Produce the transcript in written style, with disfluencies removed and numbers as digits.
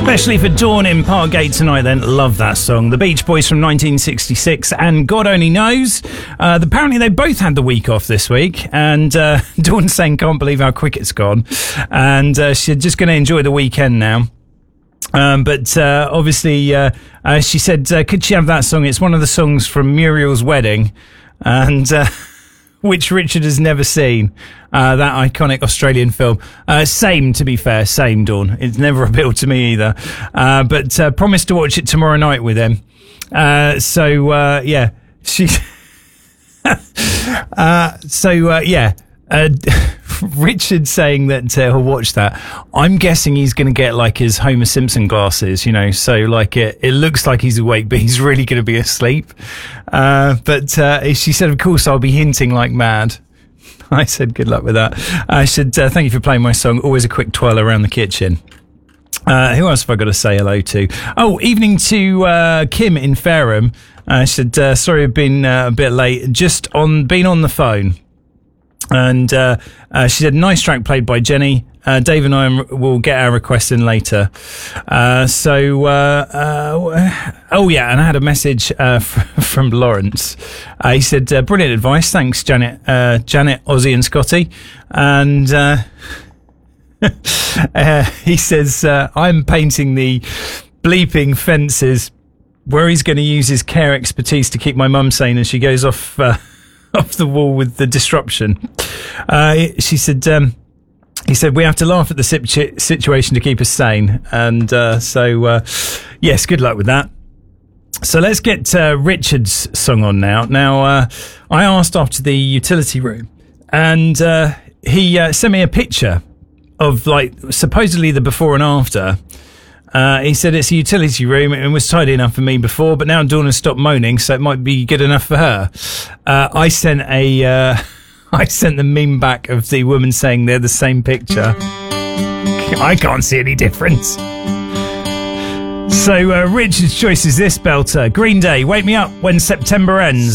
Especially for Dawn in Parkgate tonight, then. Love that song. The Beach Boys from 1966 and God Only Knows. Apparently they both had the week off this week, and Dawn's saying can't believe how quick it's gone, and she's just going to enjoy the weekend now. But obviously she said could she have that song? It's one of the songs from Muriel's Wedding, and which Richard has never seen, that iconic Australian film. Same, to be fair, same, Dawn. It's never appealed to me either. But promised to watch it tomorrow night with him. Yeah, she... Richard saying that he'll watch that. I'm guessing he's going to get like his Homer Simpson glasses, you know, so like it looks like he's awake, but he's really going to be asleep. But she said, of course, I'll be hinting like mad. I said, good luck with that. I said, thank you for playing my song. Always a quick twirl around the kitchen. Who else have I got to say hello to? Oh, evening to Kim in Fareham. I said, sorry I've been a bit late. Been on the phone. And she said, nice track played by Jenny. Dave and I will get our request in later. And I had a message from Lawrence. He said, brilliant advice. Thanks, Janet, Ozzy and Scotty. And he says, I'm painting the bleeping fences where he's going to use his care expertise to keep my mum sane as she goes off the wall with the disruption. She said, he said, we have to laugh at the situation to keep us sane. And yes, good luck with that. So let's get Richard's song on now. Now, I asked after the utility room, and he sent me a picture of, like, supposedly the before and after. He said it's a utility room and was tidy enough for me before, but now Dawn has stopped moaning, so it might be good enough for her. I sent the meme back of the woman saying they're the same picture. I can't see any difference. So Richard's choice is this belter. Green Day, Wake Me Up When September Ends.